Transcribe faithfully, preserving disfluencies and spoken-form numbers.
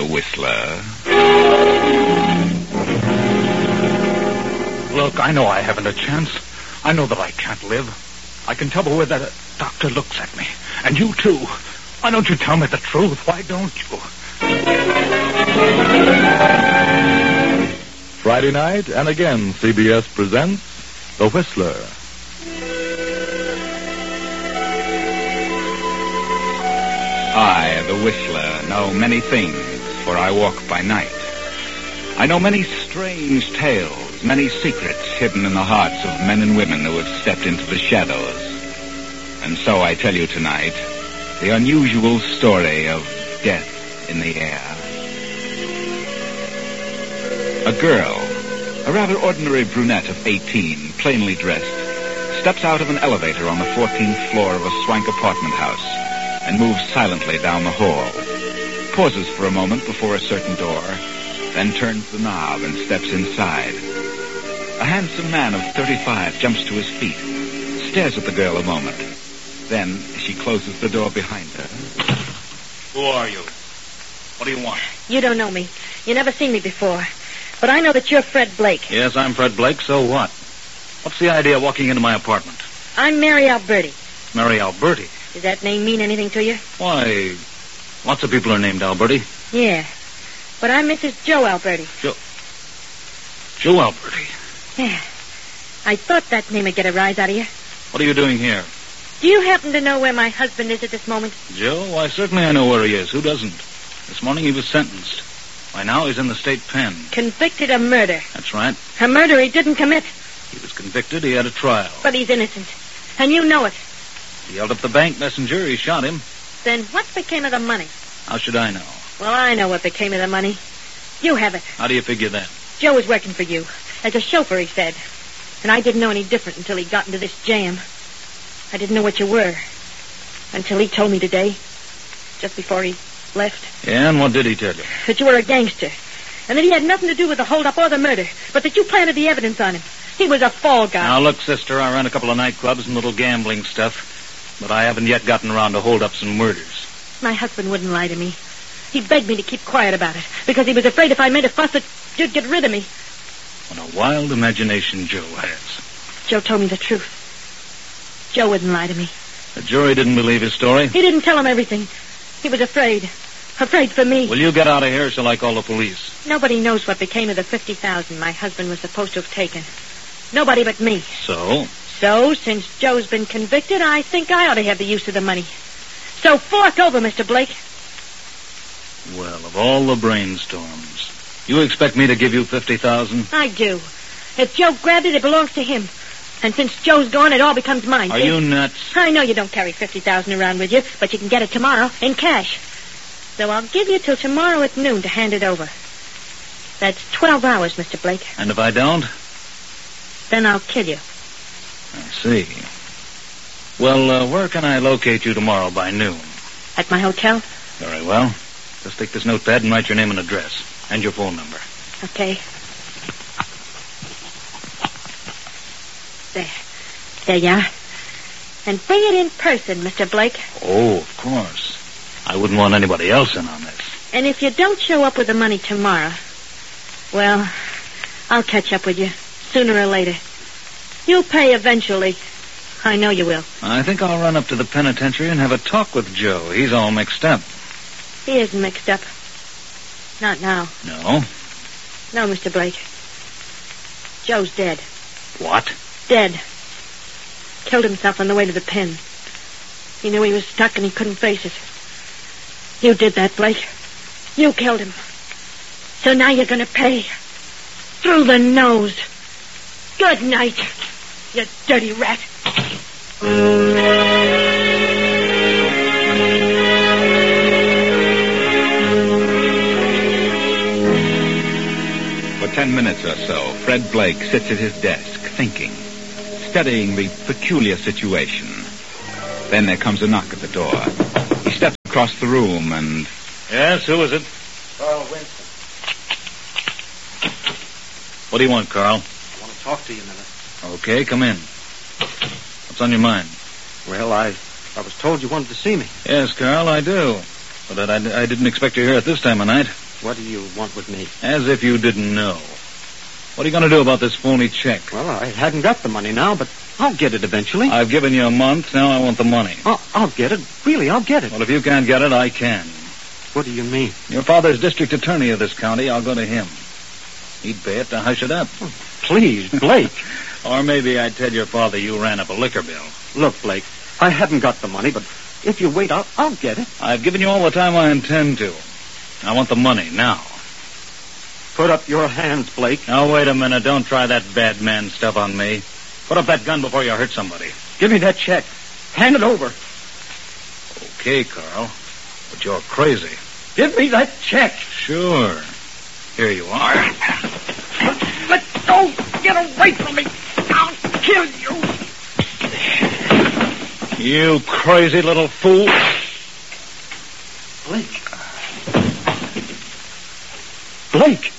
Whistler. Look, I know I haven't a chance. I know that I can't live. I can tell by the way that doctor looks at me. And you, too. Why don't you tell me the truth? Why don't you? Friday night, and again, C B S presents The Whistler. I, the Whistler, know many things, for I walk by night. I know many strange tales, many secrets hidden in the hearts of men and women who have stepped into the shadows. And so I tell you tonight the unusual story of death in the air. A girl, a rather ordinary brunette of eighteen, plainly dressed, steps out of an elevator on the fourteenth floor of a swank apartment house and moves silently down the hall, pauses for a moment before a certain door, then turns the knob and steps inside. A handsome man of thirty-five jumps to his feet, stares at the girl a moment. Then, as she closes the door behind her... Who are you? What do you want? You don't know me. You never seen me before. But I know that you're Fred Blake. Yes, I'm Fred Blake, so what? What's the idea of walking into my apartment? I'm Mary Alberti. Mary Alberti? Does that name mean anything to you? Why, lots of people are named Alberti. Yeah. But I'm Missus Joe Alberti. Joe... Joe Alberti? Yeah. I thought that name would get a rise out of you. What are you doing here? Do you happen to know where my husband is at this moment? Joe? Why, certainly I know where he is. Who doesn't? This morning he was sentenced. By now he's in the state pen. Convicted of murder. That's right. A murder he didn't commit. He was convicted. He had a trial. But he's innocent. And you know it. He held up the bank messenger. He shot him. Then what became of the money? How should I know? Well, I know what became of the money. You have it. How do you figure that? Joe was working for you. As a chauffeur, he said. And I didn't know any different until he got into this jam. I didn't know what you were. Until he told me today. Just before he left. Yeah, and what did he tell you? That you were a gangster. And that he had nothing to do with the holdup or the murder. But that you planted the evidence on him. He was a fall guy. Now, look, sister, I ran a couple of nightclubs and little gambling stuff. But I haven't yet gotten around to holdups and murders. My husband wouldn't lie to me. He begged me to keep quiet about it. Because he was afraid if I made a fuss that you'd get rid of me. What a wild imagination Joe has. Joe told me the truth. Joe wouldn't lie to me. The jury didn't believe his story? He didn't tell him everything. He was afraid. Afraid for me. Will you get out of here or shall I call the police? Nobody knows what became of the fifty thousand my husband was supposed to have taken. Nobody but me. So? So, since Joe's been convicted, I think I ought to have the use of the money. So fork over, Mister Blake. Well, of all the brainstorms, you expect me to give you fifty thousand? I do. If Joe grabbed it, it belongs to him. And since Joe's gone, it all becomes mine. Are see? you nuts? I know you don't carry fifty thousand around with you, but you can get it tomorrow in cash. So I'll give you till tomorrow at noon to hand it over. That's twelve hours, Mister Blake. And if I don't? Then I'll kill you. I see. Well, uh, where can I locate you tomorrow by noon? At my hotel? Very well. Just take this notepad and write your name and address. And your phone number. Okay. There. There you are. And bring it in person, Mister Blake. Oh, of course. I wouldn't want anybody else in on this. And if you don't show up with the money tomorrow, well, I'll catch up with you sooner or later. You'll pay eventually. I know you will. I think I'll run up to the penitentiary and have a talk with Joe. He's all mixed up. He isn't mixed up. Not now. No? No, Mister Blake. Joe's dead. What? Dead. Killed himself on the way to the pen. He knew he was stuck and he couldn't face it. You did that, Blake. You killed him. So now you're going to pay. Through the nose. Good night, you dirty rat. For ten minutes or so, Fred Blake sits at his desk, thinking, studying the peculiar situation. Then there comes a knock at the door. He steps across the room and... Yes, who is it? Carl Winston. What do you want, Carl? I want to talk to you a minute. Okay, come in. What's on your mind? Well, I I was told you wanted to see me. Yes, Carl, I do. But I, I, I didn't expect you here at this time of night. What do you want with me? As if you didn't know. What are you going to do about this phony check? Well, I hadn't got the money now, but I'll get it eventually. I've given you a month. Now I want the money. I'll, I'll get it. Really, I'll get it. Well, if you can't get it, I can. What do you mean? Your father's district attorney of this county. I'll go to him. He'd pay it to hush it up. Oh, please, Blake. Or maybe I'd tell your father you ran up a liquor bill. Look, Blake, I haven't got the money, but if you wait, I'll, I'll get it. I've given you all the time I intend to. I want the money now. Put up your hands, Blake. Now, wait a minute. Don't try that bad man stuff on me. Put up that gun before you hurt somebody. Give me that check. Hand it over. Okay, Carl. But you're crazy. Give me that check. Sure. Here you are. Let go. Get away from me. I'll kill you. You crazy little fool. Blake. Blake.